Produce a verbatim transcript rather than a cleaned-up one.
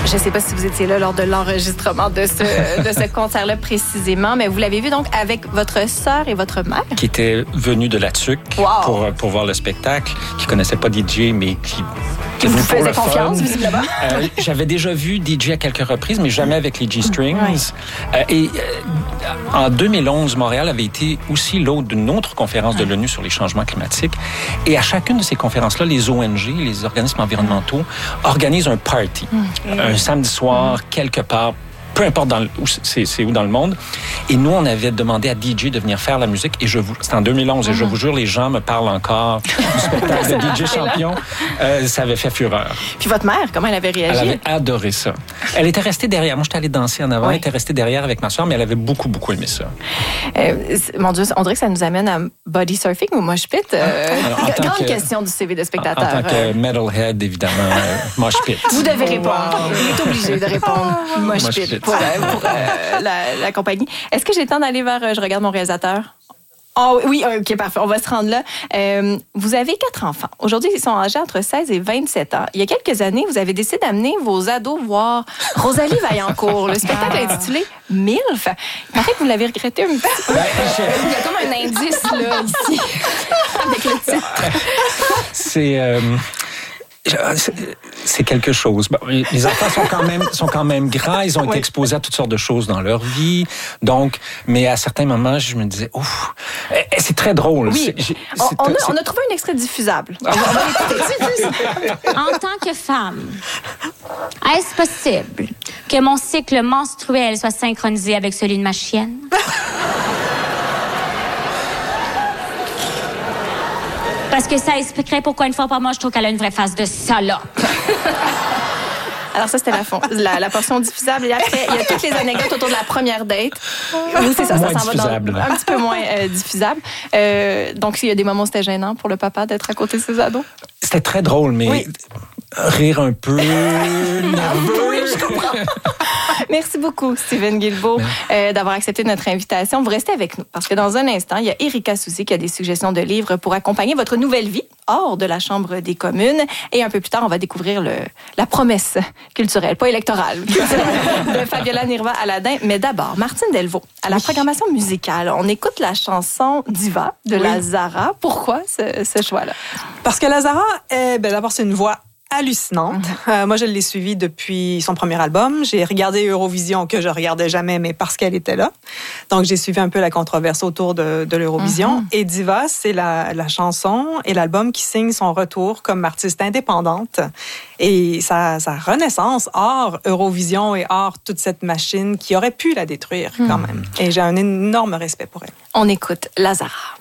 Je ne sais pas si vous étiez là lors de l'enregistrement de ce, de ce concert-là précisément, mais vous l'avez vu donc avec votre sœur et votre mère. Qui était venue de la T U C wow. pour, pour voir le spectacle, qui ne connaissait pas D J, mais qui... Qui vous faisait confiance, visiblement. Euh, j'avais déjà vu D J à quelques reprises, mais jamais avec les G-Strings. Ouais. Euh, et euh, en deux mille onze, Montréal avait été aussi l'hôte d'une autre conférence de l'ONU sur les changements climatiques. Et à chacune de ces conférences-là, les O N G, les organismes environnementaux, organisent un party. Mmh. Un samedi soir, mmh. quelque part, peu importe dans le, où c'est, c'est où dans le monde. Et nous, on avait demandé à D J de venir faire la musique. Et je vous, c'était en deux mille onze. Mm-hmm. Et je vous jure, les gens me parlent encore du spectacle de D J Champion. Euh, ça avait fait fureur. Puis votre mère, comment elle avait réagi? Elle avait adoré ça. Elle était restée derrière. Moi, j'étais allée danser en avant. Oui. Elle était restée derrière avec ma soeur, mais elle avait beaucoup, beaucoup aimé ça. Euh, mon Dieu, on dirait que ça nous amène à body surfing ou mosh pit. Euh, Alors, grande que, question du C V de spectateur. En tant que metalhead, évidemment, euh, mosh pit. Vous devez répondre. Wow. Vous êtes obligé de répondre mosh, mosh pit. pit. Pour, euh, pour euh, la, la compagnie. Est-ce que j'ai le temps d'aller vers... Euh, je regarde mon réalisateur. Oh oui, OK, parfait. On va se rendre là. Euh, vous avez quatre enfants. Aujourd'hui, ils sont âgés entre seize et vingt-sept ans. Il y a quelques années, vous avez décidé d'amener vos ados voir Rosalie Vaillancourt. Le spectacle est intitulé MILF. Il paraît que vous l'avez regretté un petit peu. Il y a comme un indice, là, ici, avec le titre. C'est... Euh... C'est quelque chose. Bon, les enfants sont quand même sont quand même grands. Ils ont été oui. exposés à toutes sortes de choses dans leur vie. Donc, mais à certains moments, je me disais, ouf, c'est très drôle. Oui. C'est, c'est, on, on, a, on a trouvé un extrait diffusable. On va, on va l'écouter. En tant que femme, est-ce possible que mon cycle menstruel soit synchronisé avec celui de ma chienne? Parce que ça expliquerait pourquoi une fois par mois, je trouve qu'elle a une vraie face de salope. Alors ça, c'était la, fond, la, la portion diffusable. Et après, il y a toutes les anecdotes autour de la première date. Oui, c'est ça, moins ça s'en va dans, un petit peu moins euh, diffusable. Euh, donc, il y a des moments où c'était gênant pour le papa d'être à côté de ses ados. C'était très drôle, mais oui. rire un peu nerveux. Oui, je comprends. Merci beaucoup, Steven Guilbeault, euh, d'avoir accepté notre invitation. Vous restez avec nous, parce que dans un instant, il y a Erika Soucy qui a des suggestions de livres pour accompagner votre nouvelle vie hors de la Chambre des communes. Et un peu plus tard, on va découvrir le, la promesse culturelle, pas électorale, culturelle, de Fabiola Nirva-Aladin. Mais d'abord, Martine Delvaux, à la programmation musicale, on écoute la chanson Diva de oui. la Zara. Pourquoi ce, ce choix-là? Parce que la Zara, est, ben, d'abord, c'est une voix hallucinante. Mm-hmm. Euh, moi, je l'ai suivie depuis son premier album. J'ai regardé Eurovision, que je regardais jamais, mais parce qu'elle était là. Donc, j'ai suivi un peu la controverse autour de, de l'Eurovision. Mm-hmm. Et Diva, c'est la, la chanson et l'album qui signe son retour comme artiste indépendante. Et sa, sa renaissance hors Eurovision et hors toute cette machine qui aurait pu la détruire mm-hmm. quand même. Et j'ai un énorme respect pour elle. On écoute la Zara.